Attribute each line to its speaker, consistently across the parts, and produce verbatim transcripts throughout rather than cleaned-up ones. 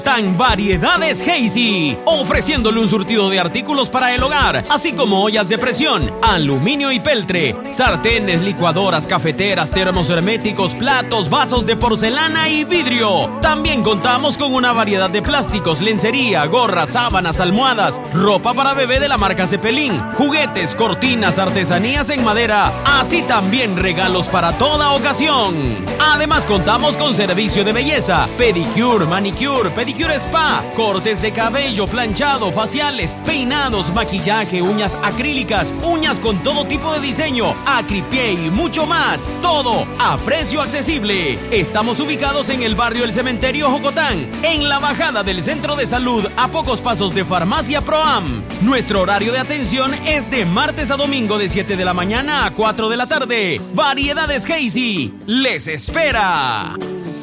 Speaker 1: Tan Variedades Hazy, ofreciéndole un surtido de artículos para el hogar, así como ollas de presión, aluminio y peltre, sartenes, licuadoras, cafeteras, termos herméticos, platos, vasos de porcelana y vidrio. También contamos con una variedad de plásticos, lencería, gorras, sábanas, almohadas, ropa para bebé de la marca Cepelín, juguetes, cortinas, artesanías en madera, así también regalos para toda ocasión. Además contamos con servicio de belleza, pedicure, manicure, pedicure spa, cortes de cabello, planchado, faciales, peinados, maquillaje, uñas acrílicas, uñas con todo tipo de diseño, acripié y mucho más. Todo a precio accesible. Estamos ubicados en el barrio El Cementerio Jocotán, en la bajada del Centro de Salud, a pocos pasos de Farmacia Proam. Nuestro horario de atención es de martes a domingo de siete de la mañana a cuatro de la tarde. Variedades Hazy les espera.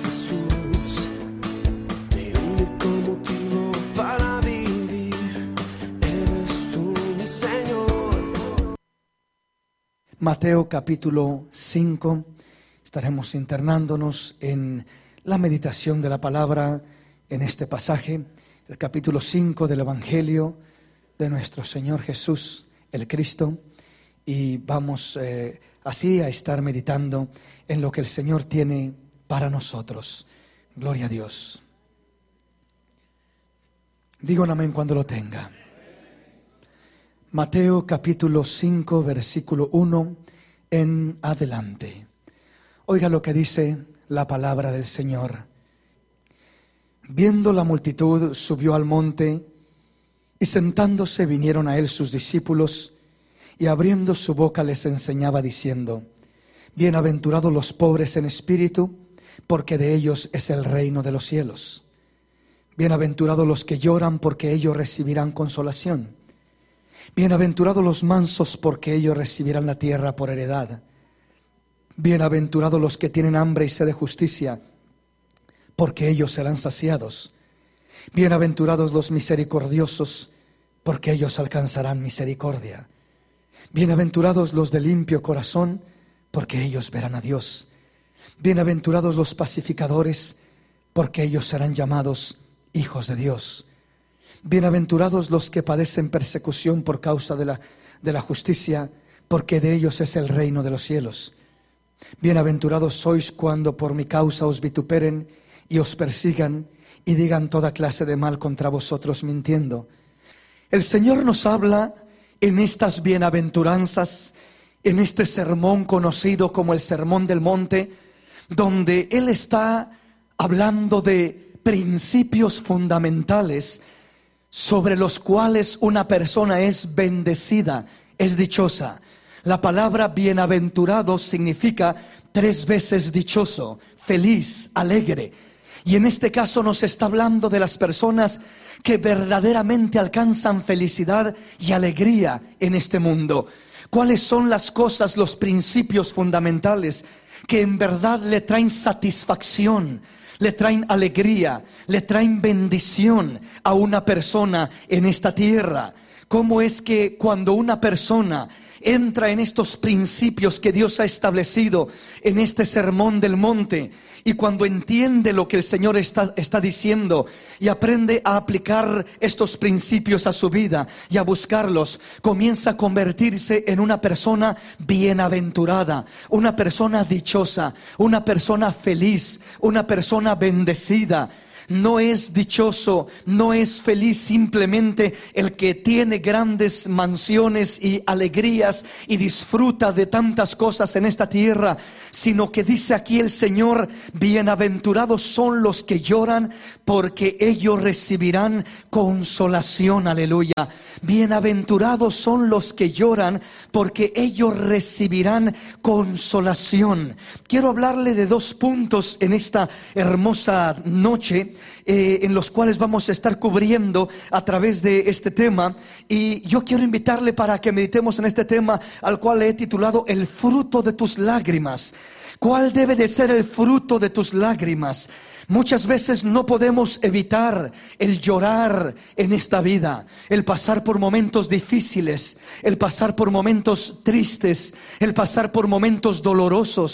Speaker 2: Mateo capítulo cinco, estaremos internándonos en la meditación de la palabra en este pasaje, el capítulo cinco del Evangelio de nuestro Señor Jesús, el Cristo, y vamos eh, así a estar meditando en lo que el Señor tiene para nosotros. Gloria a Dios. Digo un amén cuando lo tenga. Mateo capítulo cinco, versículo uno en adelante. Oiga lo que dice la palabra del Señor. Viendo la multitud, subió al monte, y sentándose vinieron a él sus discípulos, y abriendo su boca les enseñaba diciendo: Bienaventurados los pobres en espíritu, porque de ellos es el reino de los cielos. Bienaventurados los que lloran, porque ellos recibirán consolación. Bienaventurados los mansos, porque ellos recibirán la tierra por heredad. Bienaventurados los que tienen hambre y sed de justicia, porque ellos serán saciados. Bienaventurados los misericordiosos, porque ellos alcanzarán misericordia. Bienaventurados los de limpio corazón, porque ellos verán a Dios. Bienaventurados los pacificadores, porque ellos serán llamados hijos de Dios. Bienaventurados los que padecen persecución por causa de la, de la justicia, porque de ellos es el reino de los cielos. Bienaventurados sois cuando por mi causa os vituperen y os persigan y digan toda clase de mal contra vosotros mintiendo. El Señor nos habla en estas bienaventuranzas, en este sermón conocido como el Sermón del Monte, donde Él está hablando de principios fundamentales sobre los cuales una persona es bendecida, es dichosa. La palabra bienaventurado significa tres veces dichoso, feliz, alegre. Y en este caso nos está hablando de las personas que verdaderamente alcanzan felicidad y alegría en este mundo. ¿Cuáles son las cosas, los principios fundamentales que en verdad le traen satisfacción, le traen alegría, le traen bendición a una persona en esta tierra? ¿Cómo es que cuando una persona entra en estos principios que Dios ha establecido en este sermón del monte, y cuando entiende lo que el Señor está, está diciendo y aprende a aplicar estos principios a su vida y a buscarlos, comienza a convertirse en una persona bienaventurada, una persona dichosa, una persona feliz, una persona bendecida? No es dichoso, no es feliz simplemente el que tiene grandes mansiones y alegrías y disfruta de tantas cosas en esta tierra, sino que dice aquí el Señor: bienaventurados son los que lloran, porque ellos recibirán consolación. Aleluya. Bienaventurados son los que lloran, porque ellos recibirán consolación. Quiero hablarle de dos puntos en esta hermosa noche, Eh, en los cuales vamos a estar cubriendo a través de este tema, y yo quiero invitarle para que meditemos en este tema, al cual he titulado el fruto de tus lágrimas. ¿Cuál debe de ser el fruto de tus lágrimas? Muchas veces no podemos evitar el llorar en esta vida, el pasar por momentos difíciles, el pasar por momentos tristes, el pasar por momentos dolorosos,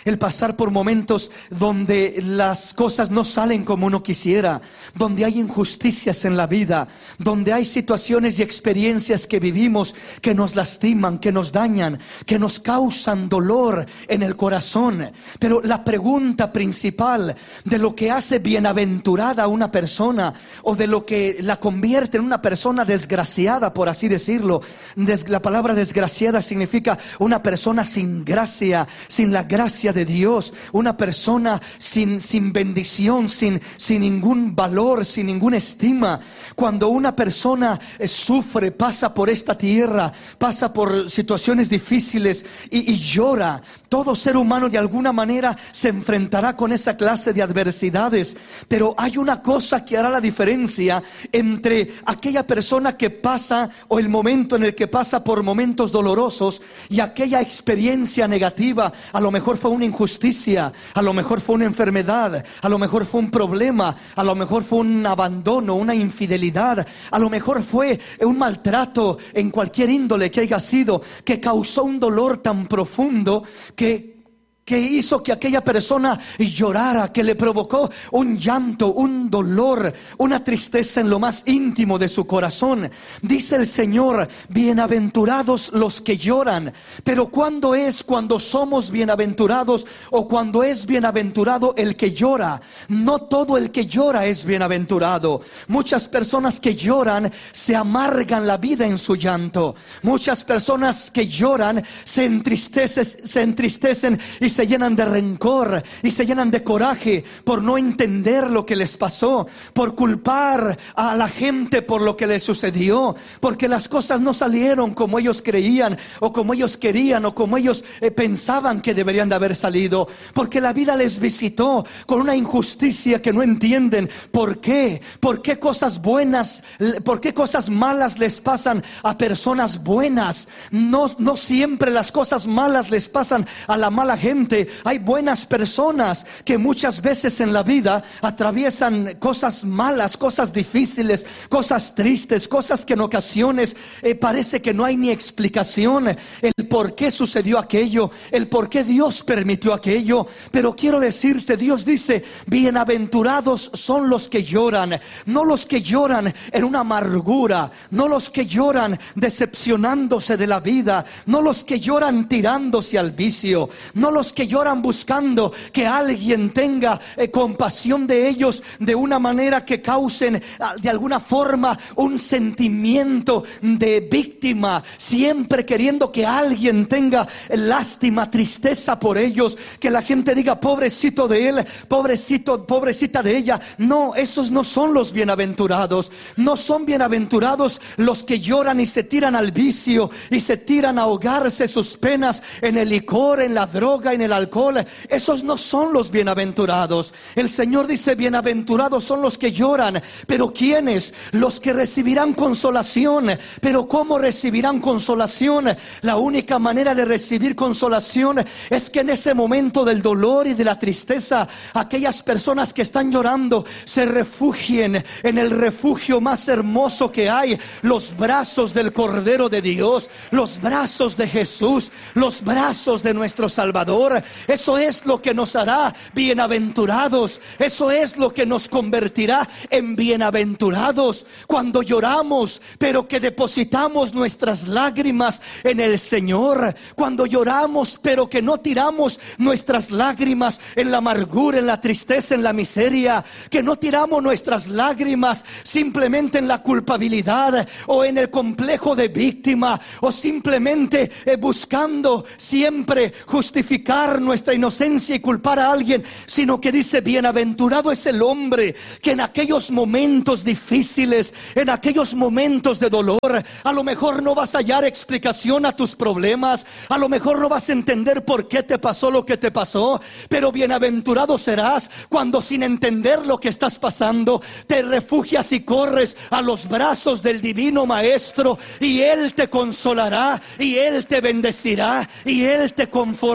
Speaker 2: el pasar por momentos donde las cosas no salen como uno quisiera, donde hay injusticias en la vida, donde hay situaciones y experiencias que vivimos que nos lastiman, que nos dañan, que nos causan dolor en el corazón. Pero la pregunta principal de lo que hace bienaventurada a una persona, o de lo que la convierte en una persona desgraciada, por así decirlo, Des, la palabra desgraciada significa una persona sin gracia, sin la gracia de Dios, una persona sin, sin bendición, sin, sin ningún valor, sin ninguna estima. Cuando una persona eh, sufre, pasa por esta tierra, pasa por situaciones difíciles y, y llora, todo ser humano de alguna manera se enfrentará con esa clase de adversidades. Pero hay una cosa que hará la diferencia entre aquella persona que pasa, o el momento en el que pasa por momentos dolorosos, y aquella experiencia negativa. A lo mejor fue una injusticia, a lo mejor fue una enfermedad, a lo mejor fue un problema, a lo mejor fue un abandono, una infidelidad, a lo mejor fue un maltrato en cualquier índole que haya sido, que causó un dolor tan profundo que que hizo que aquella persona llorara, que le provocó un llanto, un dolor, una tristeza en lo más íntimo de su corazón. Dice el Señor: bienaventurados los que lloran. Pero ¿cuándo es cuando somos bienaventurados, o cuando es bienaventurado el que llora? No todo el que llora es bienaventurado. Muchas personas que lloran se amargan la vida en su llanto. Muchas personas que lloran se entristecen, se entristecen y se llenan de rencor y se llenan de coraje por no entender lo que les pasó, por culpar a la gente por lo que les sucedió, porque las cosas no salieron como ellos creían, o como ellos querían, o como ellos eh, pensaban que deberían de haber salido, porque la vida les visitó con una injusticia que no entienden. ¿Por qué? ¿Por qué cosas buenas, por qué cosas malas les pasan a personas buenas? No, no siempre las cosas malas les pasan a la mala gente. Hay buenas personas que muchas veces en la vida atraviesan cosas malas, cosas difíciles, cosas tristes, cosas que en ocasiones eh, parece que no hay ni explicación el por qué sucedió aquello, el por qué Dios permitió aquello. Pero quiero decirte, Dios dice: bienaventurados son los que lloran. No los que lloran en una amargura, no los que lloran decepcionándose de la vida, no los que lloran tirándose al vicio, no los que lloran buscando que alguien tenga eh, compasión de ellos de una manera que causen ah, de alguna forma un sentimiento de víctima, siempre queriendo que alguien tenga eh, lástima, tristeza por ellos, que la gente diga: pobrecito de él, pobrecito, pobrecita de ella. No, esos no son los bienaventurados. No son bienaventurados los que lloran y se tiran al vicio y se tiran a ahogarse sus penas en el licor, en la droga, en el alcohol. Esos no son los bienaventurados. El Señor dice: bienaventurados son los que lloran. Pero ¿quiénes? Los que recibirán consolación. Pero ¿cómo recibirán consolación? La única manera de recibir consolación es que en ese momento del dolor y de la tristeza, aquellas personas que están llorando se refugien en el refugio más hermoso que hay: los brazos del Cordero de Dios, los brazos de Jesús, los brazos de nuestro Salvador. Eso es lo que nos hará bienaventurados. Eso es lo que nos convertirá en bienaventurados. Cuando lloramos, pero que depositamos nuestras lágrimas en el Señor. Cuando lloramos, pero que no tiramos nuestras lágrimas en la amargura, en la tristeza, en la miseria. Que no tiramos nuestras lágrimas simplemente en la culpabilidad, o en el complejo de víctima, o simplemente eh, buscando siempre justificar nuestra inocencia y culpar a alguien, sino que dice: bienaventurado es el hombre que en aquellos momentos difíciles, en aquellos momentos de dolor, a lo mejor no vas a hallar explicación a tus problemas, a lo mejor no vas a entender por qué te pasó lo que te pasó, pero bienaventurado serás cuando, sin entender lo que estás pasando, te refugias y corres a los brazos del divino Maestro, y Él te consolará, y Él te bendecirá, y Él te confortará.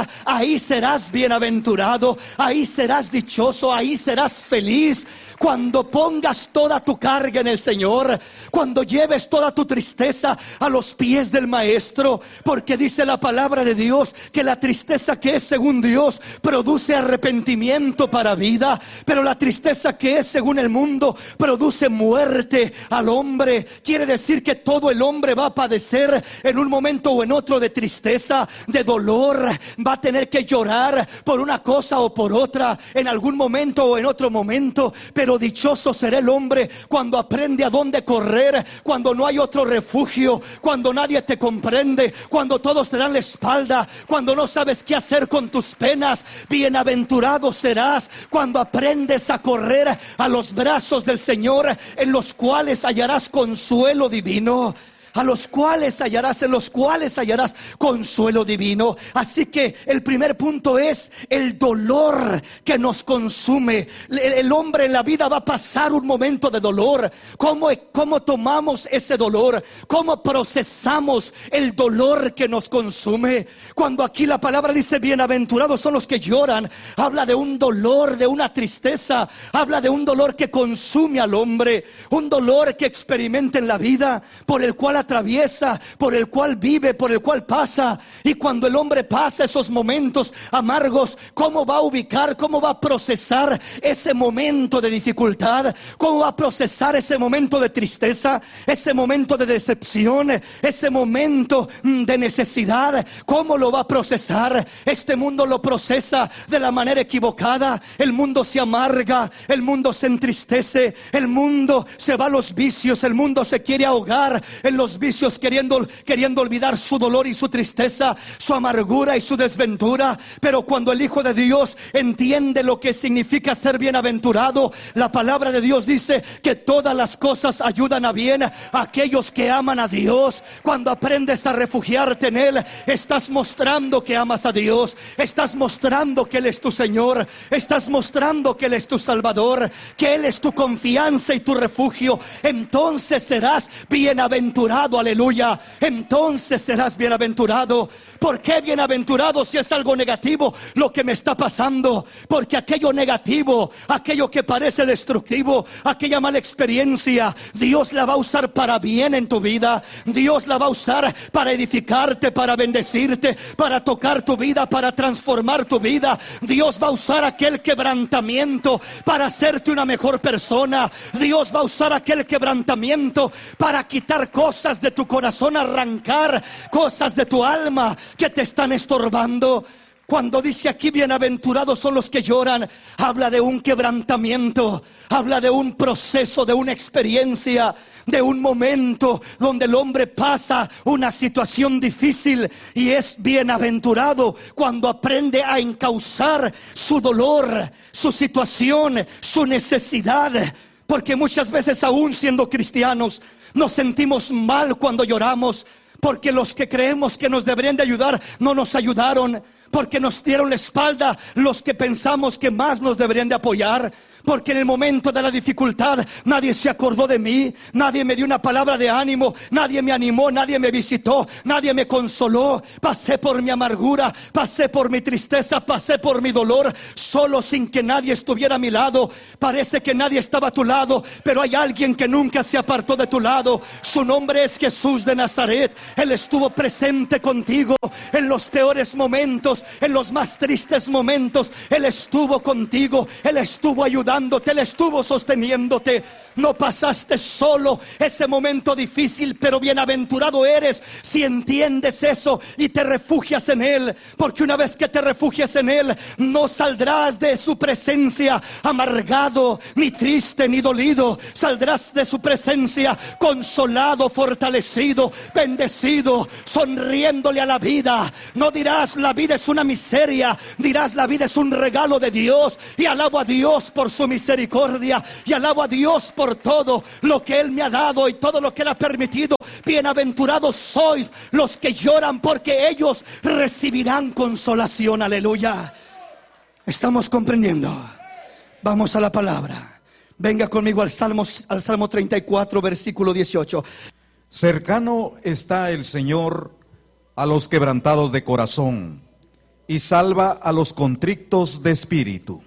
Speaker 2: vida, ahí serás bienaventurado, ahí serás dichoso, ahí serás feliz. Cuando pongas toda tu carga en el Señor, cuando lleves toda tu tristeza a los pies del Maestro, porque dice la palabra de Dios que la tristeza que es según Dios produce arrepentimiento para vida, pero la tristeza que es según el mundo produce muerte al hombre. Quiere decir que todo el hombre va a padecer en un momento o en otro de tristeza, de dolor, va a tener que llorar por una cosa o por otra en algún momento o en otro momento, pero dichoso será el hombre cuando aprende a dónde correr, cuando no hay otro refugio, cuando nadie te comprende, cuando todos te dan la espalda, cuando no sabes qué hacer con tus penas. Bienaventurado serás cuando aprendes a correr a los brazos del Señor, en los cuales hallarás consuelo divino. A los cuales hallarás, en los cuales hallarás consuelo divino. Así que el primer punto es el dolor que nos consume. El, el hombre en la vida va a pasar un momento de dolor. ¿Cómo, cómo tomamos ese dolor? ¿Cómo procesamos el dolor que nos consume? Cuando aquí la palabra dice bienaventurados son los que lloran, habla de un dolor, de una tristeza, habla de un dolor que consume al hombre, un dolor que experimenta en la vida, por el cual atraviesa, por el cual vive, por el cual pasa. Y cuando el hombre pasa esos momentos amargos, ¿cómo va a ubicar, cómo va a procesar ese momento de dificultad? ¿Cómo va a procesar ese momento de tristeza, ese momento de decepción, ese momento de necesidad? ¿Cómo lo va a procesar? Este mundo lo procesa de la manera equivocada. El mundo se amarga, el mundo se entristece, el mundo se va a los vicios, el mundo se quiere ahogar en los vicios, queriendo, queriendo olvidar su dolor y su tristeza, su amargura y su desventura. Pero cuando el Hijo de Dios entiende lo que significa ser bienaventurado, la palabra de Dios dice que todas las cosas ayudan a bien a aquellos que aman a Dios. Cuando aprendes a refugiarte en Él, estás mostrando que amas a Dios, estás mostrando que Él es tu Señor, estás mostrando que Él es tu Salvador, que Él es tu confianza y tu refugio. Entonces serás bienaventurado, aleluya. Entonces serás bienaventurado. ¿Por qué bienaventurado si es algo negativo lo que me está pasando? Porque aquello negativo, aquello que parece destructivo, aquella mala experiencia, Dios la va a usar para bien en tu vida. Dios la va a usar para edificarte, para bendecirte, para tocar tu vida, para transformar tu vida. Dios va a usar aquel quebrantamiento para hacerte una mejor persona. Dios va a usar aquel quebrantamiento para quitar cosas de tu corazón, arrancar cosas de tu alma que te están estorbando. Cuando dice aquí bienaventurados son los que lloran, habla de un quebrantamiento, habla de un proceso, de una experiencia, de un momento donde el hombre pasa una situación difícil, y es bienaventurado cuando aprende a encauzar su dolor, su situación, su necesidad. Porque muchas veces, aún siendo cristianos, nos sentimos mal cuando lloramos, porque los que creemos que nos deberían de ayudar no nos ayudaron, porque nos dieron la espalda los que pensamos que más nos deberían de apoyar. Porque en el momento de la dificultad nadie se acordó de mí, nadie me dio una palabra de ánimo, nadie me animó, nadie me visitó, nadie me consoló. Pasé por mi amargura, pasé por mi tristeza, pasé por mi dolor, solo, sin que nadie estuviera a mi lado. Parece que nadie estaba a tu lado, pero hay alguien que nunca se apartó de tu lado. Su nombre es Jesús de Nazaret. Él estuvo presente contigo en los peores momentos, en los más tristes momentos. Él estuvo contigo, Él estuvo ayudando, Él estuvo sosteniéndote. No pasaste solo ese momento difícil, pero bienaventurado eres si entiendes eso y te refugias en Él. Porque una vez que te refugias en Él, no saldrás de su presencia amargado, ni triste, ni dolido. Saldrás de su presencia consolado, fortalecido, bendecido, sonriéndole a la vida. No dirás la vida es una miseria, dirás la vida es un regalo de Dios. Y alabo a Dios por su misericordia, y alabo a Dios por todo lo que Él me ha dado y todo lo que Él ha permitido. Bienaventurados sois los que lloran, porque ellos recibirán consolación. Aleluya. ¿Estamos comprendiendo? Vamos a la palabra. Venga conmigo al Salmo, al Salmo treinta y cuatro, versículo dieciocho.
Speaker 3: Cercano está el Señor a los quebrantados de corazón y salva a los contritos de espíritu.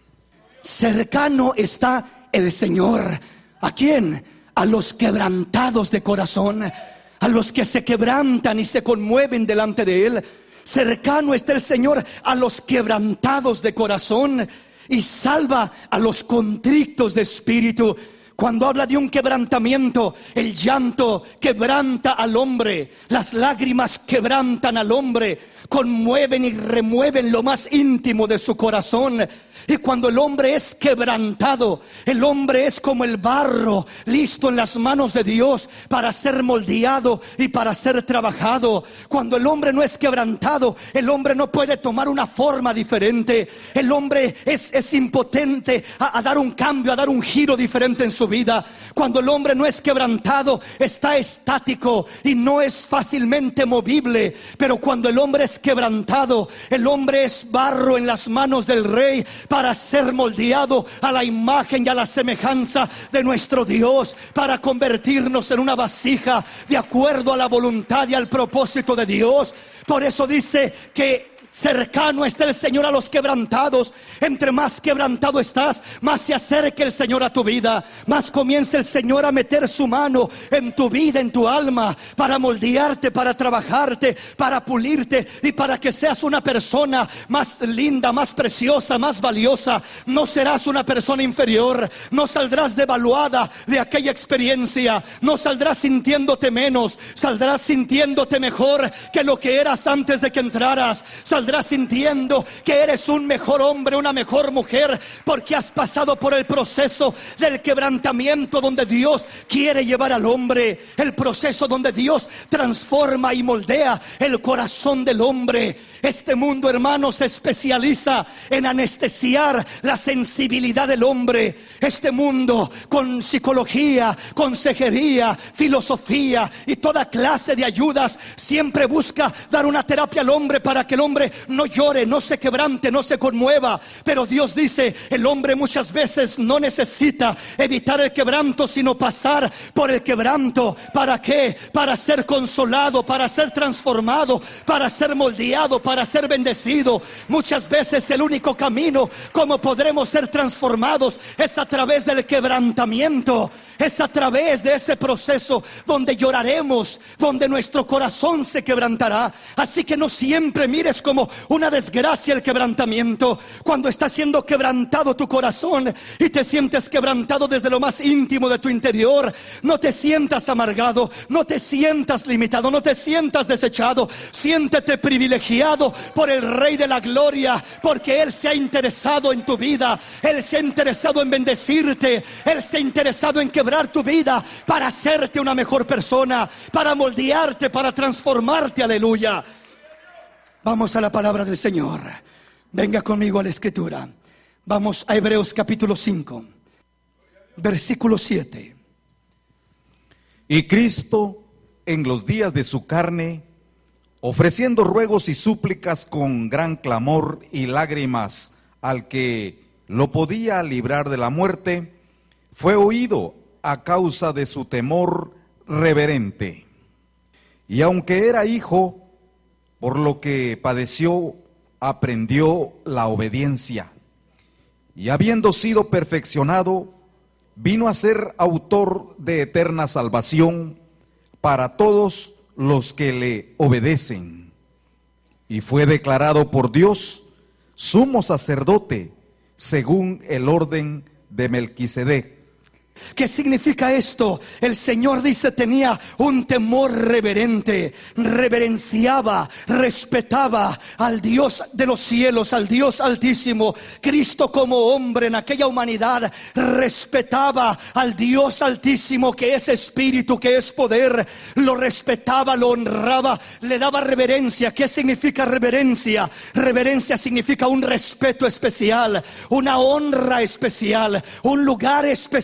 Speaker 2: Cercano está el Señor. ¿A quién? A los quebrantados de corazón, a los que se quebrantan y se conmueven delante de Él. Cercano está el Señor a los quebrantados de corazón y salva a los contritos de espíritu. Cuando habla de un quebrantamiento, el llanto quebranta al hombre, las lágrimas quebrantan al hombre, conmueven y remueven lo más íntimo de su corazón. Y cuando el hombre es quebrantado, el hombre es como el barro listo en las manos de Dios para ser moldeado y para ser trabajado. Cuando el hombre no es quebrantado, el hombre no puede tomar una forma diferente. El hombre es, es impotente a, a dar un cambio, a dar un giro diferente en su vida. Cuando el hombre no es quebrantado, está estático y no es fácilmente movible. Pero cuando el hombre es quebrantado, el hombre es barro en las manos del Rey para ser moldeado a la imagen y a la semejanza de nuestro Dios, para convertirnos en una vasija de acuerdo a la voluntad y al propósito de Dios. Por eso dice que cercano está el Señor a los quebrantados. Entre más quebrantado estás, más se acerca el Señor a tu vida, más comienza el Señor a meter su mano en tu vida, en tu alma, para moldearte, para trabajarte, para pulirte y para que seas una persona más linda, más preciosa, más valiosa. No serás una persona inferior, no saldrás devaluada de aquella experiencia, no saldrás sintiéndote menos, saldrás sintiéndote mejor que lo que eras antes de que entraras. Saldrás sintiendo que eres un mejor hombre, una mejor mujer, porque has pasado por el proceso del quebrantamiento donde Dios quiere llevar al hombre, el proceso donde Dios transforma y moldea el corazón del hombre. Este mundo, hermanos, se especializa en anestesiar la sensibilidad del hombre. Este mundo, con psicología, consejería, filosofía y toda clase de ayudas, siempre busca dar una terapia al hombre para que el hombre no llore, no se quebrante, no se conmueva. Pero Dios dice, el hombre muchas veces no necesita evitar el quebranto, sino pasar por el quebranto. ¿Para qué? Para ser consolado, para ser transformado, para ser moldeado, para ser bendecido. Muchas veces el único camino como podremos ser transformados es a través del quebrantamiento, es a través de ese proceso donde lloraremos, donde nuestro corazón se quebrantará. Así que no siempre mires como una desgracia el quebrantamiento. Cuando está siendo quebrantado tu corazón y te sientes quebrantado desde lo más íntimo de tu interior, no te sientas amargado, no te sientas limitado, no te sientas desechado. Siéntete privilegiado por el Rey de la Gloria, porque Él se ha interesado en tu vida, Él se ha interesado en bendecirte, Él se ha interesado en quebrar tu vida para hacerte una mejor persona, para moldearte, para transformarte. Aleluya. Vamos a la palabra del Señor. Venga conmigo a la Escritura. Vamos a Hebreos capítulo cinco, versículo siete.
Speaker 3: Y Cristo, en los días de su carne, ofreciendo ruegos y súplicas con gran clamor y lágrimas al que lo podía librar de la muerte, fue oído a causa de su temor reverente. Y aunque era hijo, por lo que padeció, aprendió la obediencia. Y habiendo sido perfeccionado, vino a ser autor de eterna salvación para todos los que le obedecen. Y fue declarado por Dios sumo sacerdote según el orden de Melquisedec.
Speaker 2: ¿Qué significa esto? El Señor dice tenía un temor reverente, reverenciaba, respetaba al Dios de los cielos, al Dios altísimo. Cristo como hombre en aquella humanidad respetaba al Dios altísimo, que es espíritu, que es poder. Lo respetaba, lo honraba, le daba reverencia. ¿Qué significa reverencia? Reverencia significa un respeto especial, una honra especial, un lugar especial.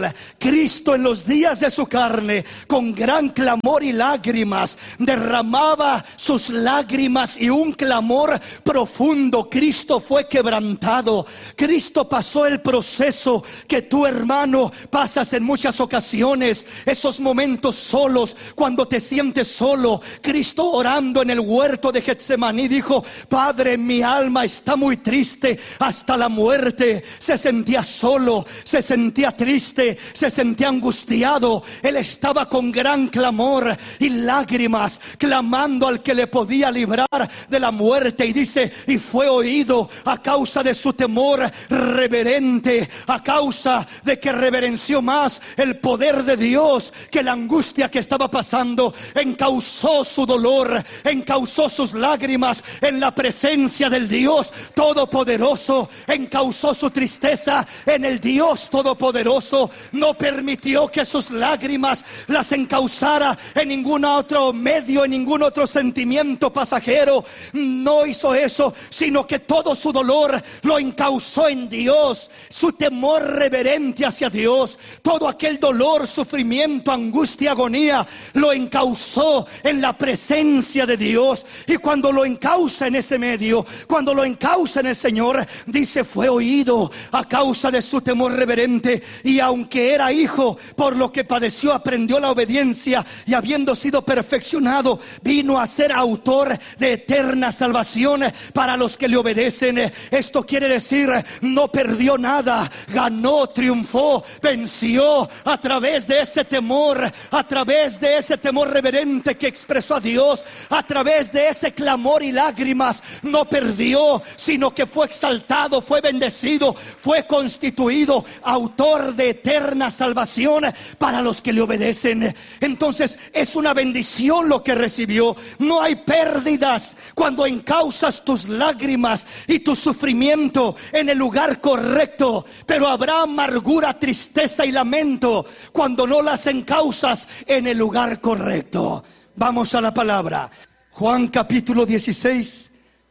Speaker 4: cual Cristo en los días de su carne, con gran clamor y lágrimas, derramaba sus lágrimas y un clamor profundo. Cristo fue quebrantado. Cristo pasó el proceso que tú, hermano, pasas en muchas ocasiones. Esos momentos solos, cuando te sientes solo. Cristo, orando en el huerto de Getsemaní, dijo: Padre, mi alma está muy triste hasta la muerte. Se sentía solo, se sentía triste, se sentía angustiado. Él estaba con gran clamor y lágrimas, clamando al que le podía librar de la muerte. Y dice: y fue oído a causa de su temor reverente, a causa de que reverenció más el poder de Dios que la angustia que estaba pasando. Encauzó su dolor, encauzó sus lágrimas en la presencia del Dios Todopoderoso. Encauzó su tristeza en el Dios Todopoderoso. No permitió que sus lágrimas las encauzara en ningún otro medio, en ningún otro sentimiento pasajero. No hizo eso, sino que todo su dolor lo encauzó en Dios. Su temor reverente hacia Dios, todo aquel dolor, sufrimiento, angustia, agonía, lo encauzó en la presencia de Dios. Y cuando lo encauza en ese medio, cuando lo encauza en el Señor, dice: fue oído a causa de su temor reverente. Y aunque era hijo, por lo que padeció aprendió la obediencia, y habiendo sido perfeccionado, vino a ser autor de eterna salvación para los que le obedecen. Esto quiere decir, no perdió nada, ganó, triunfó, venció a través de ese temor, a través de ese temor reverente que expresó a Dios, a través de ese clamor y lágrimas. No perdió, sino que fue exaltado, fue bendecido, fue constituido autor de eterna salvación para los que le obedecen. Entonces es una bendición lo que recibió. No hay pérdidas cuando encauzas tus lágrimas y tu sufrimiento en el lugar correcto, pero habrá amargura, tristeza y lamento cuando no las encauzas en el lugar correcto. Vamos a la palabra. Juan capítulo dieciséis,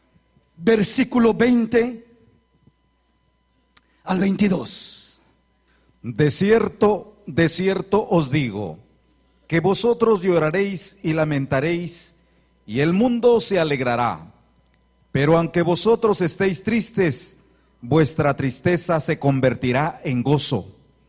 Speaker 4: versículo veinte al veintidós.
Speaker 3: De cierto, de cierto os digo, que vosotros lloraréis y lamentaréis, y el mundo se alegrará. Pero aunque vosotros estéis tristes, vuestra tristeza se convertirá en gozo.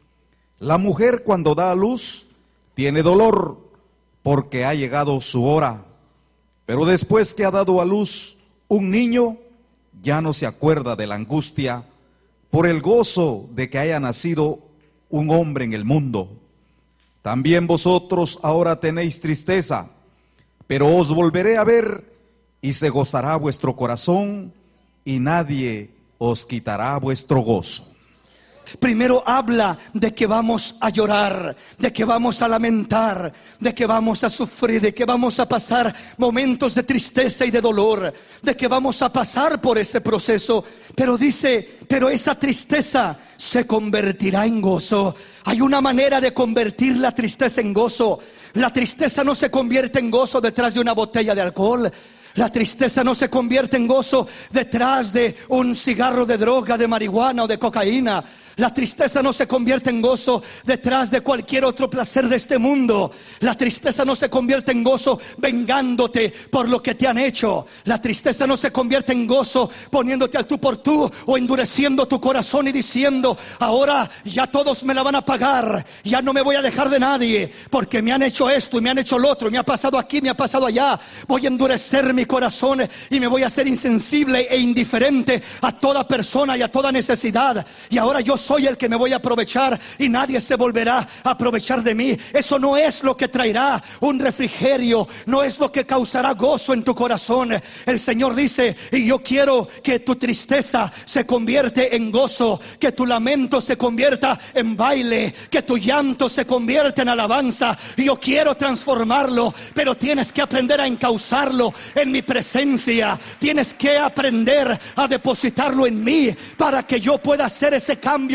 Speaker 3: La mujer, cuando da a luz, tiene dolor, porque ha llegado su hora. Pero después que ha dado a luz un niño, ya no se acuerda de la angustia por el gozo de que haya nacido un hombre en el mundo. También vosotros ahora tenéis tristeza, pero os volveré a ver y se gozará vuestro corazón y nadie os quitará vuestro gozo.
Speaker 4: Primero habla de que vamos a llorar, de que vamos a lamentar, de que vamos a sufrir, de que vamos a pasar momentos de tristeza y de dolor, de que vamos a pasar por ese proceso. Pero dice, pero esa tristeza se convertirá en gozo. Hay una manera de convertir la tristeza en gozo. La tristeza no se convierte en gozo detrás de una botella de alcohol. La tristeza no se convierte en gozo detrás de un cigarro de droga, de marihuana o de cocaína. La tristeza no se convierte en gozo detrás de cualquier otro placer de este mundo. La tristeza no se convierte en gozo vengándote por lo que te han hecho. La tristeza no se convierte en gozo poniéndote al tú por tú o endureciendo tu corazón y diciendo: ahora ya todos me la van a pagar, ya no me voy a dejar de nadie porque me han hecho esto y me han hecho lo otro, me ha pasado aquí, me ha pasado allá. Voy a endurecer mi corazón y me voy a hacer insensible e indiferente a toda persona y a toda necesidad. Y ahora yo soy el que me voy a aprovechar y nadie se volverá a aprovechar de mí. Eso no es lo que traerá un refrigerio, no es lo que causará gozo en tu corazón. El Señor dice: y yo quiero que tu tristeza se convierte en gozo, que tu lamento se convierta en baile, que tu llanto se convierta en alabanza. Y yo quiero transformarlo, pero tienes que aprender a encauzarlo en mi presencia. Tienes que aprender a depositarlo en mí para que yo pueda hacer ese cambio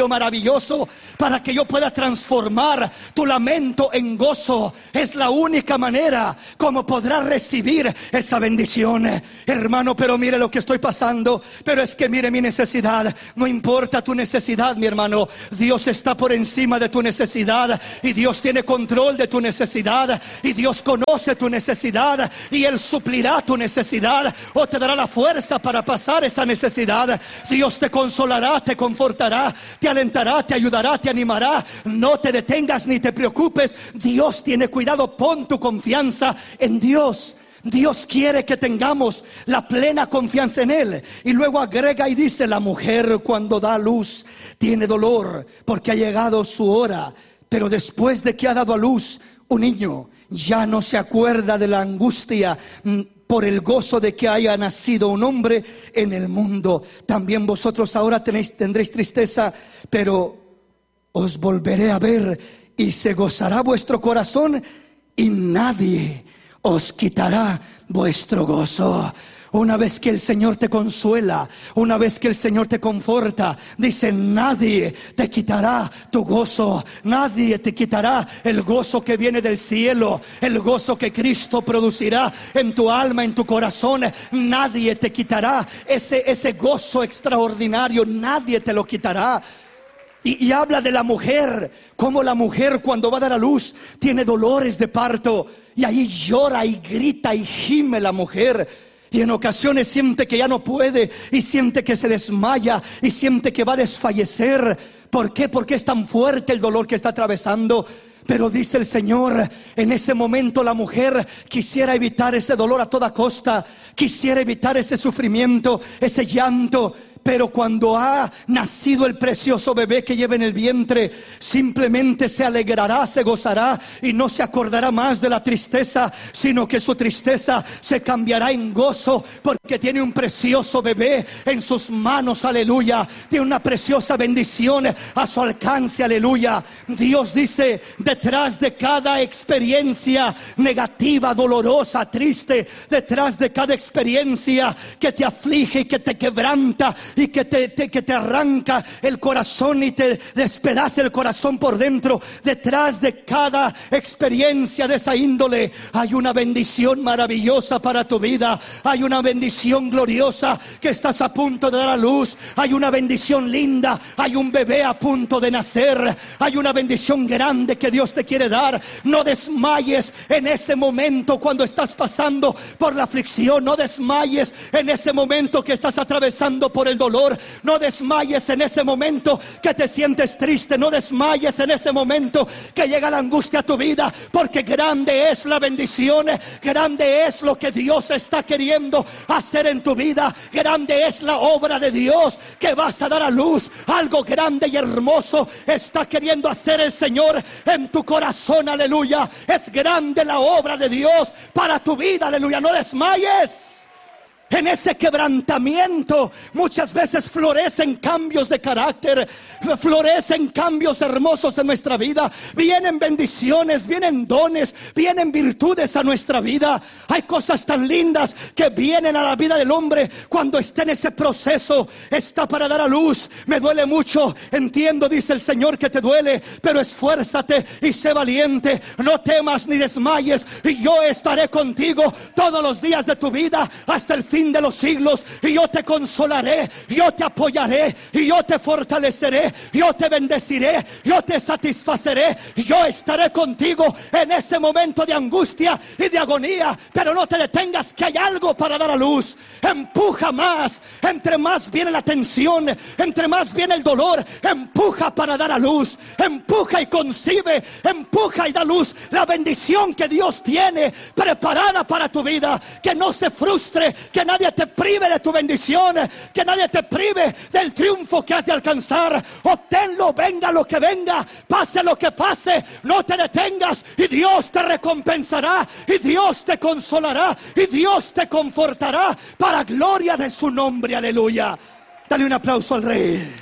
Speaker 4: medio maravilloso para que yo pueda transformar tu lamento en gozo. Es la única manera como podrás recibir esa bendición. Hermano, pero mire lo que estoy pasando. Pero es que mire mi necesidad. No importa tu necesidad, mi hermano. Dios está por encima de tu necesidad. Y Dios tiene control de tu necesidad. Y Dios conoce tu necesidad. Y Él suplirá tu necesidad. O te dará la fuerza para pasar esa necesidad. Dios te consolará, te confortará, te alentará, te ayudará, te animará. No te detengas ni te preocupes. Dios tiene cuidado. Pon tu confianza en Dios. Dios quiere que tengamos la plena confianza en Él. Y luego agrega y dice: la mujer cuando da a luz tiene dolor porque ha llegado su hora. Pero después de que ha dado a luz un niño, ya no se acuerda de la angustia por el gozo de que haya nacido un hombre en el mundo. También vosotros ahora tenéis, tendréis tristeza, pero os volveré a ver y se gozará vuestro corazón y nadie os quitará vuestro gozo. Una vez que el Señor te consuela, una vez que el Señor te conforta, dice: nadie te quitará tu gozo, nadie te quitará el gozo que viene del cielo, el gozo que Cristo producirá en tu alma, en tu corazón. Nadie te quitará ese, ese gozo extraordinario, nadie te lo quitará. Y, y habla de la mujer, como la mujer cuando va a dar a luz tiene dolores de parto, y ahí llora y grita y gime la mujer. Y en ocasiones siente que ya no puede, y siente que se desmaya, y siente que va a desfallecer. ¿Por qué? Porque es tan fuerte el dolor que está atravesando. Pero dice el Señor, en ese momento la mujer quisiera evitar ese dolor a toda costa, quisiera evitar ese sufrimiento, ese llanto. Pero cuando ha nacido el precioso bebé que lleva en el vientre, simplemente se alegrará, se gozará y no se acordará más de la tristeza, sino que su tristeza se cambiará en gozo, porque tiene un precioso bebé en sus manos, aleluya. Tiene una preciosa bendición a su alcance, aleluya. Dios dice: detrás de cada experiencia negativa, dolorosa, triste, detrás de cada experiencia que te aflige y que te quebranta y que te, te, que te arranca el corazón y te despedaza el corazón por dentro, detrás de cada experiencia de esa índole hay una bendición maravillosa para tu vida. Hay una bendición gloriosa que estás a punto de dar a luz. Hay una bendición linda, hay un bebé a punto de nacer, hay una bendición grande que Dios te quiere dar. No desmayes en ese momento cuando estás pasando por la aflicción. No desmayes en ese momento que estás atravesando por el dolor. No desmayes en ese momento que te sientes triste. No desmayes en ese momento que llega la angustia a tu vida, porque grande es la bendición, grande es lo que Dios está queriendo hacer en tu vida, grande es la obra de Dios que vas a dar a luz. Algo grande y hermoso está queriendo hacer el Señor en tu corazón, aleluya. Es grande la obra de Dios para tu vida, aleluya. No desmayes. En ese quebrantamiento muchas veces florecen cambios de carácter, florecen cambios hermosos en nuestra vida. Vienen bendiciones, vienen dones, vienen virtudes a nuestra vida. Hay cosas tan lindas que vienen a la vida del hombre cuando está en ese proceso. Está para dar a luz. Me duele mucho, entiendo, dice el Señor, que te duele, pero esfuérzate y sé valiente. No temas ni desmayes, y yo estaré contigo todos los días de tu vida hasta el fin de los siglos. Y yo te consolaré, yo te apoyaré, y yo te fortaleceré, yo te bendeciré, yo te satisfaceré, yo estaré contigo en ese momento de angustia y de agonía. Pero no te detengas, que hay algo para dar a luz. Empuja más. Entre más viene la tensión, entre más viene el dolor, empuja para dar a luz. Empuja y concibe, empuja y da luz la bendición que Dios tiene preparada para tu vida. Que no se frustre, que nadie te prive de tu bendición, que nadie te prive del triunfo que has de alcanzar. Obténlo, venga lo que venga, pase lo que pase. No te detengas, y Dios te recompensará, y Dios te consolará, y Dios te confortará para gloria de su nombre, aleluya. Dale un aplauso al Rey.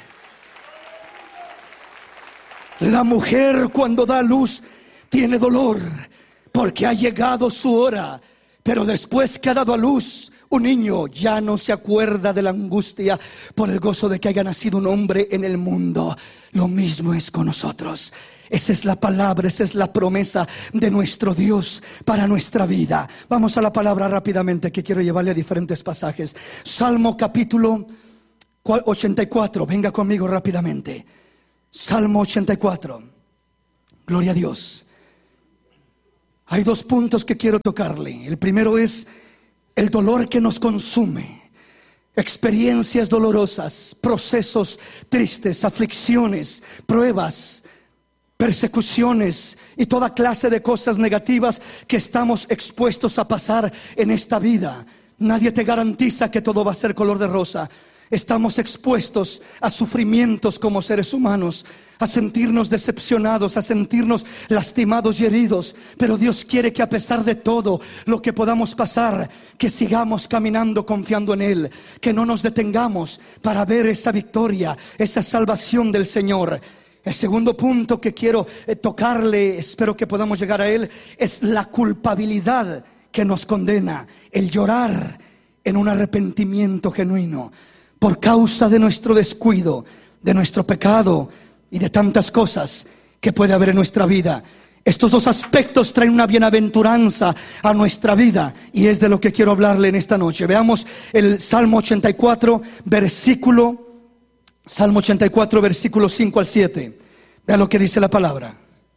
Speaker 4: La mujer cuando da luz tiene dolor porque ha llegado su hora, pero después que ha dado a luz Un niño ya no se acuerda de la angustia por el gozo de que haya nacido un hombre en el mundo. Lo mismo es con nosotros. Esa es la palabra, esa es la promesa de nuestro Dios para nuestra vida. Vamos a la palabra rápidamente, que quiero llevarle a diferentes pasajes. Salmo capítulo ochenta y cuatro, venga conmigo rápidamente. Salmo ochenta y cuatro, gloria a Dios. Hay dos puntos que quiero tocarle. El primero es el dolor que nos consume. Experiencias dolorosas, procesos tristes, aflicciones, pruebas, persecuciones y toda clase de cosas negativas que estamos expuestos a pasar en esta vida. Nadie te garantiza que todo va a ser color de rosa. Estamos expuestos a sufrimientos como seres humanos, a sentirnos decepcionados, a sentirnos lastimados y heridos. Pero Dios quiere que a pesar de todo lo que podamos pasar, que sigamos caminando confiando en Él, que no nos detengamos para ver esa victoria, esa salvación del Señor. El segundo punto que quiero tocarle, espero que podamos llegar a él, es la culpabilidad que nos condena, el llorar en un arrepentimiento genuino por causa de nuestro descuido, de nuestro pecado y de tantas cosas que puede haber en nuestra vida. Estos dos aspectos traen una bienaventuranza a nuestra vida, y es de lo que quiero hablarle en esta noche. Veamos el Salmo ochenta y cuatro, versículo Salmo ochenta y cuatro, versículos cinco al siete. Vea lo que dice la palabra.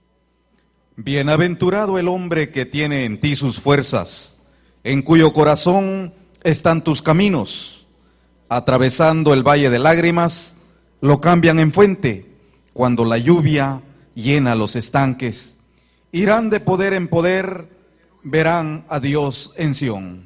Speaker 3: Bienaventurado el hombre que tiene en ti sus fuerzas, en cuyo corazón están tus caminos. Atravesando el valle de lágrimas, lo cambian en fuente. Cuando la lluvia llena los estanques, irán de poder en poder, verán a Dios en Sión.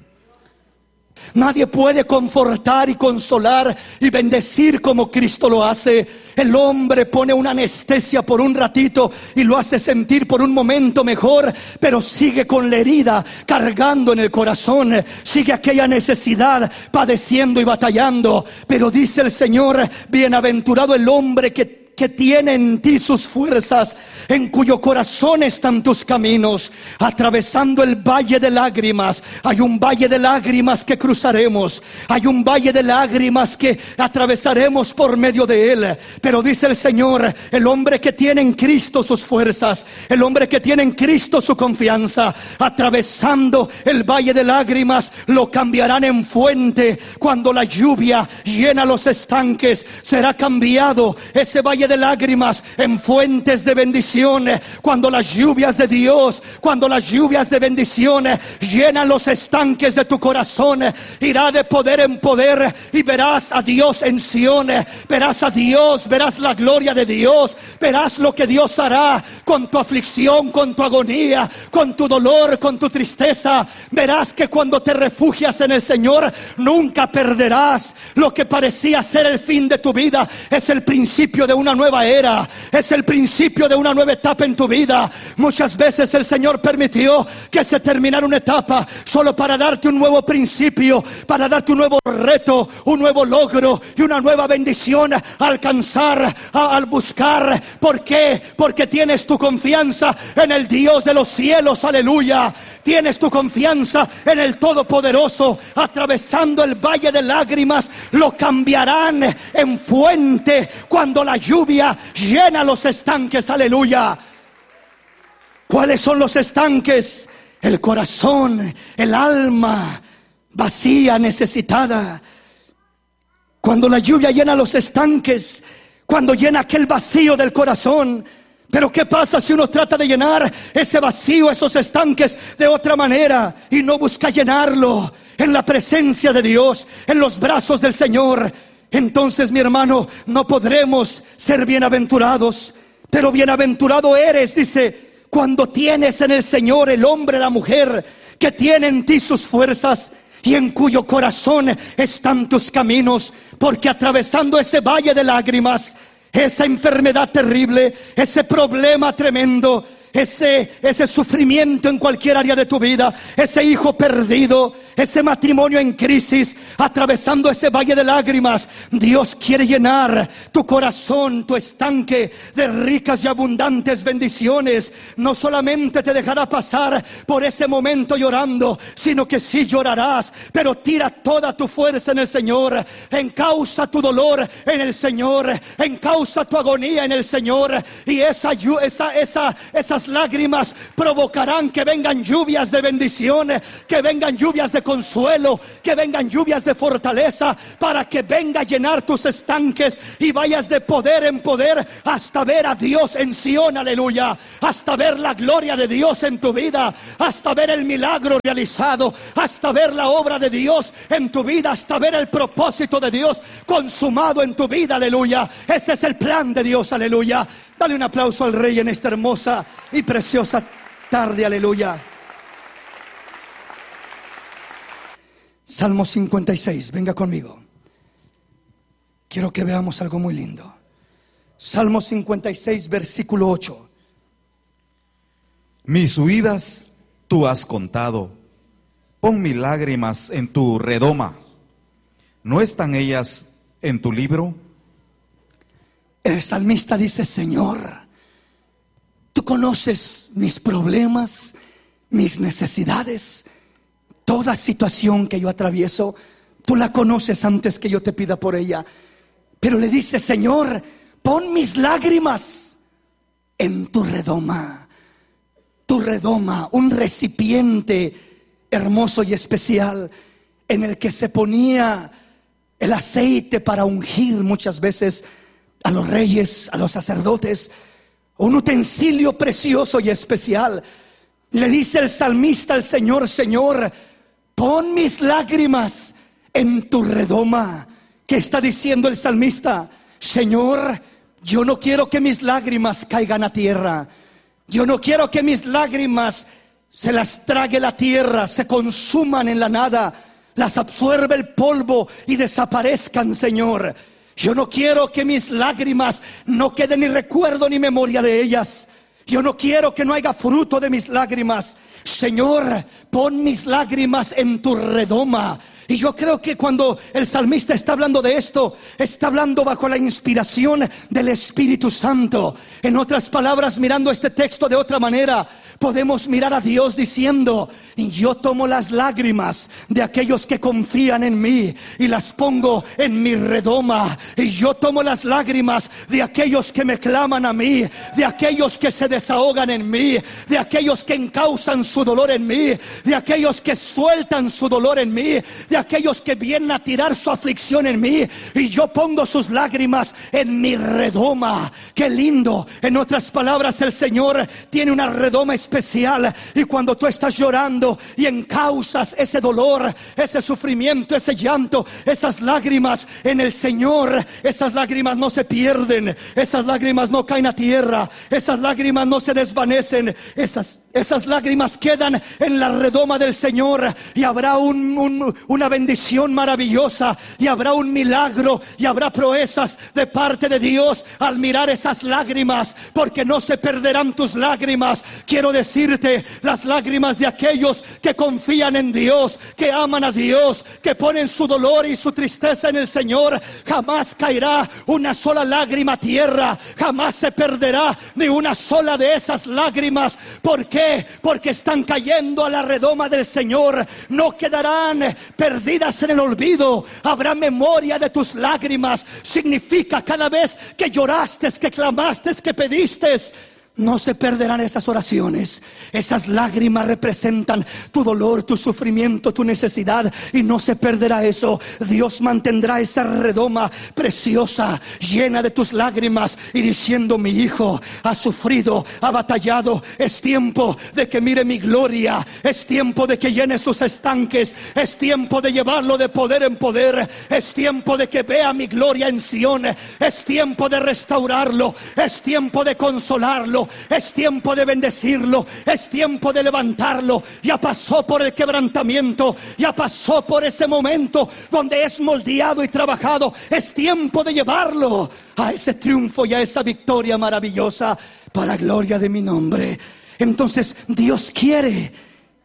Speaker 4: Nadie puede confortar y consolar y bendecir como Cristo lo hace. El hombre pone una anestesia por un ratito y lo hace sentir por un momento mejor, pero sigue con la herida cargando en el corazón, sigue aquella necesidad padeciendo y batallando. Pero dice el Señor: bienaventurado el hombre que que tiene en ti sus fuerzas, en cuyo corazón están tus caminos. Atravesando el valle de lágrimas, hay un valle de lágrimas que cruzaremos, hay un valle de lágrimas que atravesaremos por medio de él. Pero dice el Señor: el hombre que tiene en Cristo sus fuerzas, el hombre que tiene en Cristo su confianza, atravesando el valle de lágrimas, lo cambiarán en fuente. Cuando la lluvia llena los estanques, será cambiado ese valle de lágrimas en fuentes de bendición. Cuando las lluvias de Dios, cuando las lluvias de bendición llenan los estanques de tu corazón, irá de poder en poder y verás a Dios en Sión. Verás a Dios, verás la gloria de Dios, verás lo que Dios hará con tu aflicción, con tu agonía, con tu dolor, con tu tristeza. Verás que cuando te refugias en el Señor, nunca perderás. Lo que parecía ser el fin de tu vida es el principio de una nueva era, es el principio de una nueva etapa en tu vida. Muchas veces el Señor permitió que se terminara una etapa solo para darte un nuevo principio, para darte un nuevo reto, un nuevo logro y una nueva bendición a alcanzar, a, al buscar. ¿Por qué? Porque tienes tu confianza en el Dios de los cielos, aleluya. Tienes tu confianza en el Todopoderoso. Atravesando el valle de lágrimas, lo cambiarán en fuente. Cuando la lluvia llena los estanques, aleluya. ¿Cuáles son los estanques? El corazón, el alma vacía, necesitada. Cuando la lluvia llena los estanques, cuando llena aquel vacío del corazón. Pero ¿qué pasa si uno trata de llenar ese vacío, esos estanques de otra manera y no busca llenarlo en la presencia de Dios, en los brazos del Señor? Entonces, mi hermano, no podremos ser bienaventurados. Pero bienaventurado eres, dice, cuando tienes en el Señor el hombre, la mujer, que tiene en ti sus fuerzas y en cuyo corazón están tus caminos. Porque atravesando ese valle de lágrimas, esa enfermedad terrible, ese problema tremendo, Ese, ese sufrimiento en cualquier área de tu vida, ese hijo perdido, ese matrimonio en crisis, atravesando ese valle de lágrimas, Dios quiere llenar tu corazón, tu estanque de ricas y abundantes bendiciones. No solamente te dejará pasar por ese momento llorando, sino que sí llorarás, pero tira toda tu fuerza en el Señor, encausa tu dolor en el Señor, encausa tu agonía en el Señor, y esa, esa, esa, esas lágrimas provocarán que vengan lluvias de bendición, que vengan lluvias de consuelo, que vengan lluvias de fortaleza, para que venga a llenar tus estanques y vayas de poder en poder hasta ver a Dios en Sion, aleluya, hasta ver la gloria de Dios en tu vida, hasta ver el milagro realizado, hasta ver la obra de Dios en tu vida, hasta ver el propósito de Dios consumado en tu vida, aleluya. Ese es el plan de Dios, aleluya. Dale un aplauso al Rey en esta hermosa y preciosa tarde, aleluya. Salmo cincuenta y seis, venga conmigo. Quiero que veamos algo muy lindo. Salmo cincuenta y seis, versículo ocho.
Speaker 3: Mis huidas tú has contado, pon mis lágrimas en tu redoma. ¿No están ellas en tu libro?
Speaker 4: El salmista dice: Señor, tú conoces mis problemas, mis necesidades, toda situación que yo atravieso, tú la conoces antes que yo te pida por ella. Pero le dice: Señor, pon mis lágrimas en tu redoma. Tu redoma, un recipiente hermoso y especial en el que se ponía el aceite para ungir muchas veces a los reyes, a los sacerdotes, un utensilio precioso y especial. Le dice el salmista al Señor: Señor, pon mis lágrimas en tu redoma. ¿Qué está diciendo el salmista? Señor, yo no quiero que mis lágrimas caigan a tierra. Yo no quiero que mis lágrimas se las trague la tierra, se consuman en la nada, las absorbe el polvo y desaparezcan, Señor. Yo no quiero que mis lágrimas no queden ni recuerdo ni memoria de ellas. Yo no quiero que no haya fruto de mis lágrimas. Señor, pon mis lágrimas en tu redoma. Y yo creo que cuando el salmista está hablando de esto, está hablando bajo la inspiración del Espíritu Santo. En otras palabras, mirando este texto de otra manera, podemos mirar a Dios diciendo: yo tomo las lágrimas de aquellos que confían en mí y las pongo en mi redoma. Y yo tomo las lágrimas de aquellos que me claman a mí, de aquellos que se desahogan en mí, de aquellos que encausan su dolor en mí, de aquellos que sueltan su dolor en mí, de aquellos que vienen a tirar su aflicción en mí, y yo pongo sus lágrimas en mi redoma. Qué lindo. En otras palabras, el Señor tiene una redoma especial, y cuando tú estás llorando y encausas ese dolor, ese sufrimiento, ese llanto, esas lágrimas en el Señor, esas lágrimas no se pierden, esas lágrimas no caen a tierra, esas lágrimas no se desvanecen, esas, esas lágrimas quedan en la redoma del Señor, y habrá un, un, una bendición maravillosa, y habrá un milagro, y habrá proezas de parte de Dios al mirar esas lágrimas, porque no se perderán tus lágrimas. Quiero decirte, las lágrimas de aquellos que confían en Dios, que aman a Dios, que ponen su dolor y su tristeza en el Señor, jamás caerá una sola lágrima a tierra, jamás se perderá ni una sola de esas lágrimas. ¿Por qué? Porque están cayendo a la redoma del Señor, no quedarán perdidas en el olvido. Habrá memoria de tus lágrimas. Significa cada vez que lloraste, que clamaste, que pediste, no se perderán esas oraciones. Esas lágrimas representan tu dolor, tu sufrimiento, tu necesidad, y no se perderá eso. Dios mantendrá esa redoma preciosa, llena de tus lágrimas, y diciendo: mi hijo ha sufrido, ha batallado, es tiempo de que mire mi gloria, es tiempo de que llene sus estanques, es tiempo de llevarlo de poder en poder, es tiempo de que vea mi gloria en Sion, es tiempo de restaurarlo, es tiempo de consolarlo, es tiempo de bendecirlo, es tiempo de levantarlo. Ya pasó por el quebrantamiento, ya pasó por ese momento donde es moldeado y trabajado. Es tiempo de llevarlo a ese triunfo y a esa victoria maravillosa para gloria de mi nombre. Entonces Dios quiere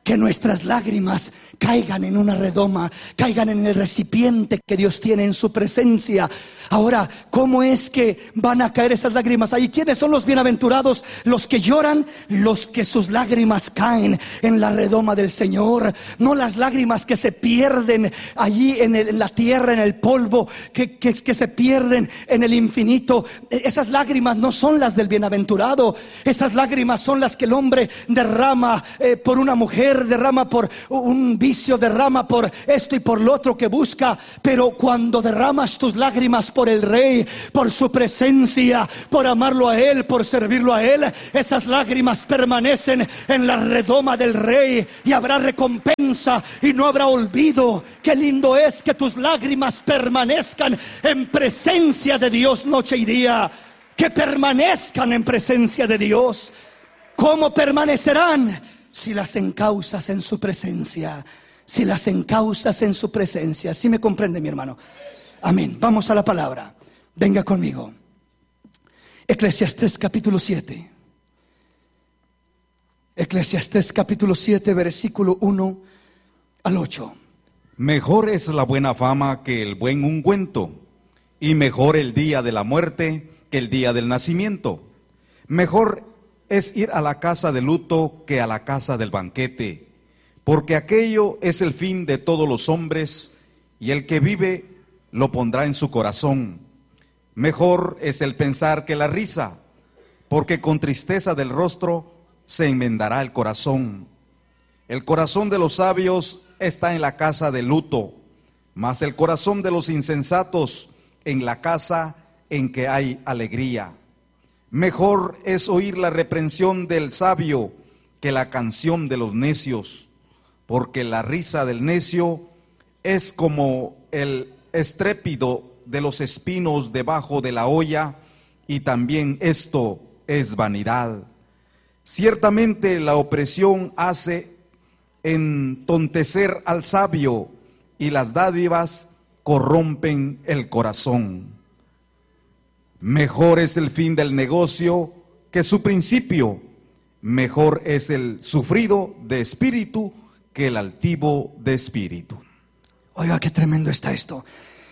Speaker 4: que nuestras lágrimas caigan en una redoma, caigan en el recipiente que Dios tiene en su presencia. Ahora, ¿cómo es que van a caer esas lágrimas ahí? ¿Quiénes son los bienaventurados? Los que lloran, los que sus lágrimas caen en la redoma del Señor. No las lágrimas que se pierden allí en, el, en la tierra, en el polvo, que, que, que se pierden en el infinito. Esas lágrimas no son las del bienaventurado. Esas lágrimas son las que el hombre derrama eh, por una mujer, derrama por un vicio, derrama por esto y por lo otro que busca. Pero cuando derramas tus lágrimas por el Rey, por su presencia, por amarlo a Él, por servirlo a Él, esas lágrimas permanecen en la redoma del Rey y habrá recompensa y no habrá olvido. Qué lindo es que tus lágrimas permanezcan en presencia de Dios noche y día, que permanezcan en presencia de Dios. ¿Cómo permanecerán? Si las encauzas en su presencia, si las encauzas en su presencia. ¿Sí me comprende, mi hermano? Amén. Vamos a la palabra. Venga conmigo. Eclesiastés capítulo siete. Eclesiastés capítulo siete, versículo uno al ocho.
Speaker 3: Mejor es la buena fama que el buen ungüento, y mejor el día de la muerte que el día del nacimiento. Mejor es ir a la casa de luto que a la casa del banquete, porque aquello es el fin de todos los hombres, y el que vive lo pondrá en su corazón. Mejor es el pensar que la risa, porque con tristeza del rostro se enmendará el corazón. El corazón de los sabios está en la casa de luto, mas el corazón de los insensatos en la casa en que hay alegría. Mejor es oír la reprensión del sabio que la canción de los necios, porque la risa del necio es como el estrépito de los espinos debajo de la olla, y también esto es vanidad. Ciertamente la opresión hace entontecer al sabio, y las dádivas corrompen el corazón. Mejor es el fin del negocio que su principio, mejor es el sufrido de espíritu que el altivo de espíritu.
Speaker 4: Oiga, qué tremendo está esto.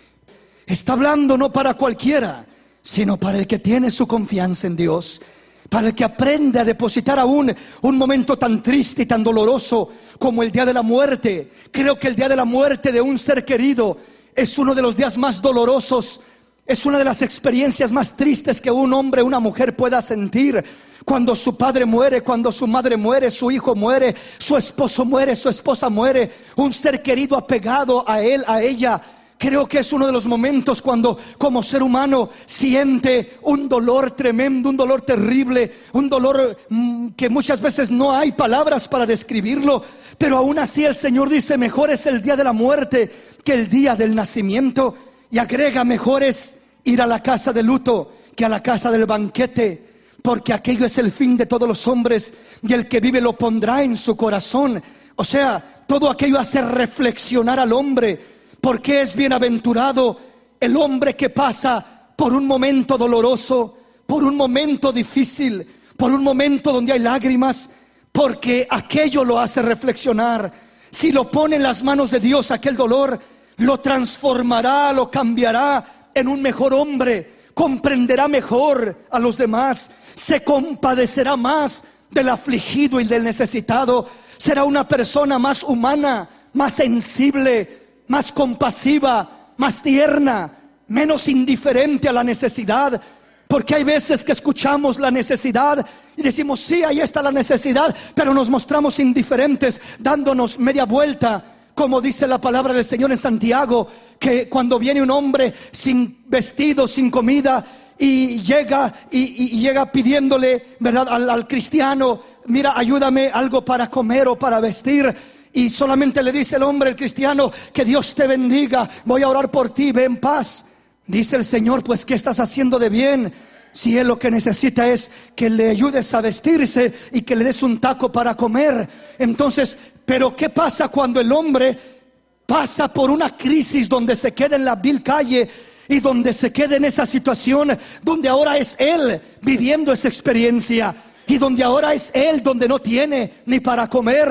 Speaker 4: Está hablando no para cualquiera, sino para el que tiene su confianza en Dios, para el que aprende a depositar aún un momento tan triste y tan doloroso como el día de la muerte. Creo que el día de la muerte de un ser querido es uno de los días más dolorosos, es una de las experiencias más tristes que un hombre o una mujer pueda sentir. Cuando su padre muere, cuando su madre muere, su hijo muere, su esposo muere, su esposa muere, un ser querido apegado a él, a ella. Creo que es uno de los momentos cuando como ser humano siente un dolor tremendo, un dolor terrible, un dolor mmm, que muchas veces no hay palabras para describirlo. Pero aún así el Señor dice, mejor es el día de la muerte que el día del nacimiento. Y agrega, mejor es ir a la casa de luto que a la casa del banquete, porque aquello es el fin de todos los hombres, y el que vive lo pondrá en su corazón. O sea, todo aquello hace reflexionar al hombre. Porque es bienaventurado el hombre que pasa por un momento doloroso, por un momento difícil, por un momento donde hay lágrimas, porque aquello lo hace reflexionar. Si lo pone en las manos de Dios, aquel dolor lo transformará, lo cambiará en un mejor hombre, comprenderá mejor a los demás, se compadecerá más del afligido y del necesitado, será una persona más humana, más sensible, más compasiva, más tierna, menos indiferente a la necesidad. Porque hay veces que escuchamos la necesidad y decimos, sí, ahí está la necesidad, pero nos mostramos indiferentes, dándonos media vuelta. Como dice la palabra del Señor en Santiago, que cuando viene un hombre sin vestido, sin comida, y llega y, y llega pidiéndole, ¿verdad?, al, al cristiano, mira, ayúdame algo para comer o para vestir. Y solamente le dice el hombre, el cristiano, que Dios te bendiga, voy a orar por ti, ve en paz. Dice el Señor, pues ¿qué estás haciendo de bien? Si él lo que necesita es que le ayudes a vestirse y que le des un taco para comer. Entonces, pero ¿qué pasa cuando el hombre pasa por una crisis donde se queda en la vil calle y donde se queda en esa situación donde ahora es él viviendo esa experiencia y donde ahora es él donde no tiene ni para comer?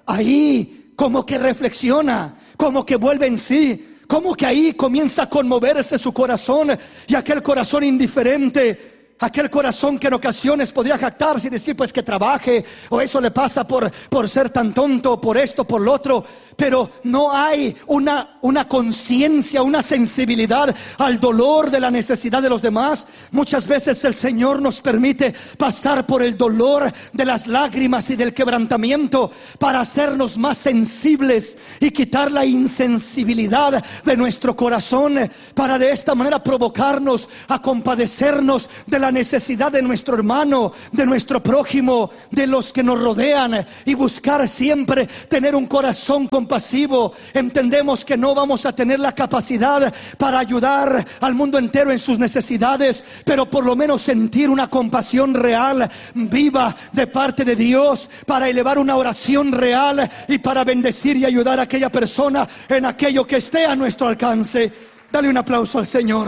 Speaker 4: ahí como que reflexiona, como que vuelve en sí, como que ahí comienza a conmoverse su corazón, y aquel corazón indiferente, aquel corazón que en ocasiones podría jactarse y decir pues que trabaje, o eso le pasa por, por ser tan tonto, por esto, por lo otro, pero no hay una, una conciencia, una sensibilidad al dolor de la necesidad de los demás. Muchas veces el Señor nos permite pasar por el dolor de las lágrimas y del quebrantamiento para hacernos más sensibles y quitar la insensibilidad de nuestro corazón, para de esta manera provocarnos a compadecernos de la necesidad de nuestro hermano, de nuestro prójimo, de los que nos rodean, y buscar siempre tener un corazón compasivo. Entendemos que no vamos a tener la capacidad para ayudar al mundo entero en sus necesidades, pero por lo menos sentir una compasión real, viva de parte de Dios, para elevar una oración real y para bendecir y ayudar a aquella persona en aquello que esté a nuestro alcance. Dale un aplauso al Señor.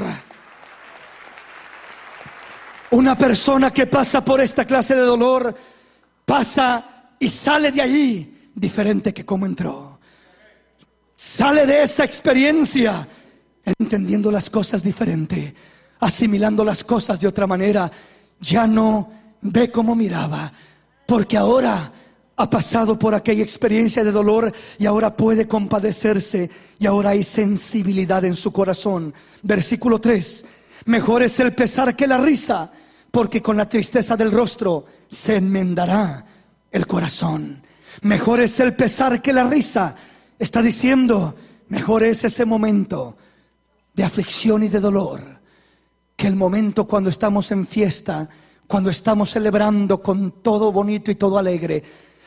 Speaker 4: Una persona que pasa por esta clase de dolor pasa y sale de allí diferente que como entró. Sale de esa experiencia entendiendo las cosas diferente, asimilando las cosas de otra manera. Ya no ve como miraba, porque ahora ha pasado por aquella experiencia de dolor y ahora puede compadecerse, y ahora hay sensibilidad en su corazón. Versículo tres. Mejor es el pesar que la risa, porque con la tristeza del rostro se enmendará el corazón. Mejor es el pesar que la risa. Está diciendo, mejor es ese momento de aflicción y de dolor que el momento cuando estamos en fiesta, cuando estamos celebrando con todo bonito y todo alegre.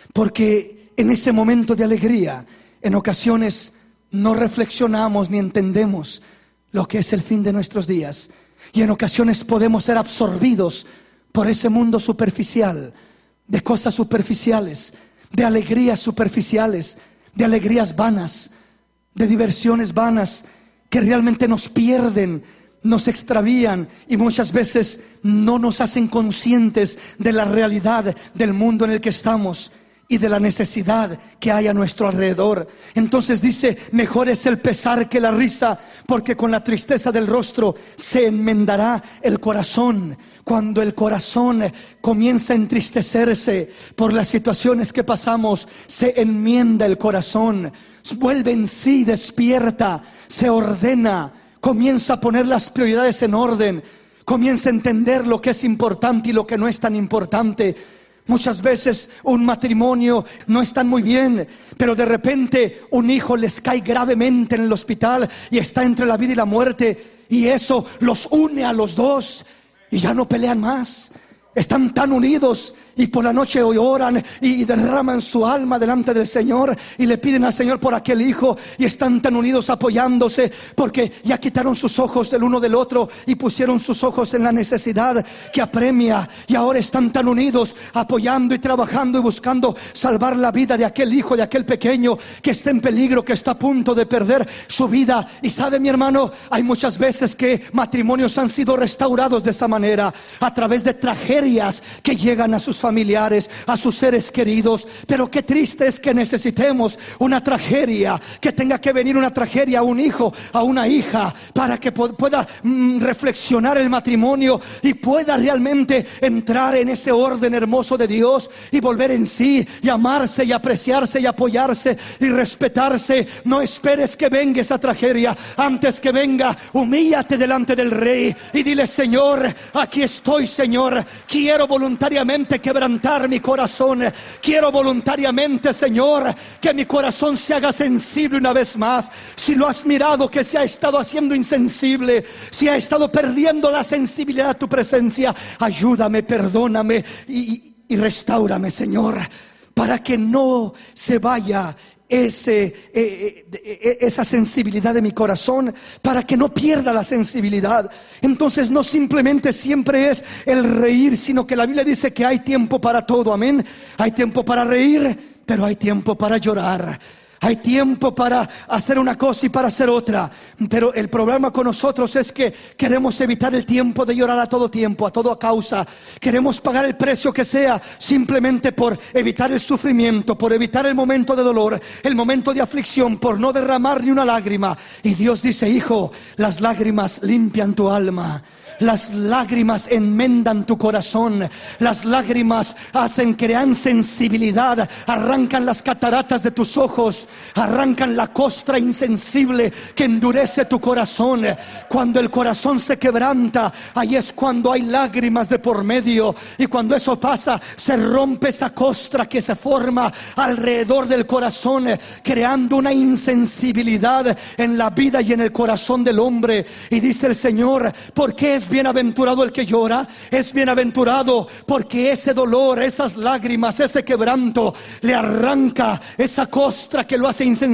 Speaker 4: Porque en ese momento de alegría, en ocasiones no reflexionamos ni entendemos lo que es el fin de nuestros días. Y en ocasiones podemos ser absorbidos por ese mundo superficial, de cosas superficiales, de alegrías superficiales, de alegrías vanas, de diversiones vanas que realmente nos pierden, nos extravían y muchas veces no nos hacen conscientes de la realidad del mundo en el que estamos y de la necesidad que hay a nuestro alrededor. Entonces dice, mejor es el pesar que la risa, porque con la tristeza del rostro se enmendará el corazón. Cuando el corazón comienza a entristecerse por las situaciones que pasamos, se enmienda el corazón, vuelve en sí, despierta, se ordena, comienza a poner las prioridades en orden, comienza a entender lo que es importante y lo que no es tan importante. Muchas veces un matrimonio no está muy bien, pero de repente un hijo les cae gravemente en el hospital y está entre la vida y la muerte, y eso los une a los dos y ya no pelean más. Están tan unidos y por la noche hoy oran y derraman su alma delante del Señor y le piden al Señor por aquel hijo, y están tan unidos apoyándose porque ya quitaron sus ojos del uno del otro y pusieron sus ojos en la necesidad que apremia, y ahora están tan unidos apoyando y trabajando y buscando salvar la vida de aquel hijo, de aquel pequeño que está en peligro, que está a punto de perder su vida. Y sabe, mi hermano, hay muchas veces que matrimonios han sido restaurados de esa manera, a través de tragedias que llegan a sus familiares, a sus seres queridos. Pero qué triste es que necesitemos una tragedia, que tenga que venir una tragedia a un hijo, a una hija, para que pueda mm, reflexionar el matrimonio y pueda realmente entrar en ese orden hermoso de Dios y volver en sí y amarse y apreciarse y apoyarse y respetarse. No esperes que venga esa tragedia. Antes que venga, humíllate delante del Rey y dile: Señor, aquí estoy, Señor. Quiero voluntariamente quebrantar mi corazón. Quiero voluntariamente, Señor, que mi corazón se haga sensible una vez más. Si lo has mirado que se ha estado haciendo insensible, si ha estado perdiendo la sensibilidad a tu presencia, ayúdame, perdóname y, y restáurame, Señor, para que no se vaya Ese, eh, eh, esa sensibilidad de mi corazón, para que no pierda la sensibilidad. Entonces no simplemente siempre es el reír, sino que la Biblia dice que hay tiempo para todo, amén. Hay tiempo para reír, pero hay tiempo para llorar. Hay tiempo para hacer una cosa y para hacer otra. Pero el problema con nosotros es que queremos evitar el tiempo de llorar a todo tiempo, a toda causa. Queremos pagar el precio que sea simplemente por evitar el sufrimiento, por evitar el momento de dolor, el momento de aflicción, por no derramar ni una lágrima. Y Dios dice: hijo, las lágrimas limpian tu alma. Las lágrimas enmendan tu corazón. Las lágrimas hacen, crean sensibilidad. Arrancan las cataratas de tus ojos. Arrancan la costra insensible que endurece tu corazón. Cuando el corazón se quebranta, ahí es cuando hay lágrimas de por medio. Y cuando eso pasa, se rompe esa costra que se forma alrededor del corazón, creando una insensibilidad en la vida y en el corazón del hombre. Y dice el Señor: ¿por qué es bienaventurado el que llora? Es bienaventurado porque ese dolor, esas lágrimas, ese quebranto le arranca esa costra que lo hace insensible